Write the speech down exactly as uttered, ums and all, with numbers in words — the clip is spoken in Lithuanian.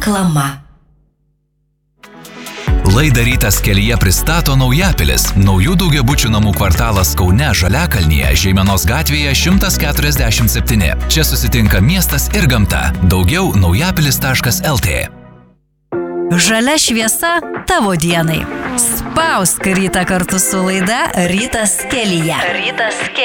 Reklama. Laidą Rytas kelyje pristato Naujapilis, naujų daugiabučių namų kvartalas Kaune, Žaliakalnyje, Žeimenos gatvėje šimtas keturiasdešimt septyni. Čia susitinka miestas ir gamta. Daugiau naujapilis taškas el tė. Žalia šviesa tavo dienai. Spausk rytą kartu su laida Rytas kelyje. Rytas kelyje.